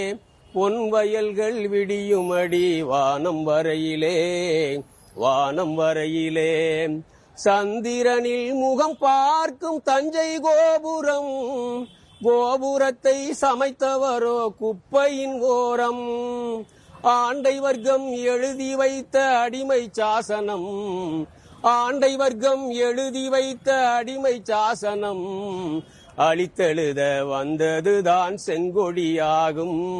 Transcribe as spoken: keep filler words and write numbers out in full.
பொன் வயல்கள் விடியுமடி வானம் வரையிலே வானம் வரையிலே சந்திரனில் முகம் பார்க்கும் தஞ்சை கோபுரம் கோபுரத்தை சமைத்தவரோ குப்பையின் ஓரம் ஆண்டை வர்க்கம் எழுதி வைத்த அடிமை சாசனம் ஆண்டை வர்க்கம் எழுதி வைத்த அடிமை சாசனம் அழித்தெழுத வந்ததுதான் செங்கொடியாகும்.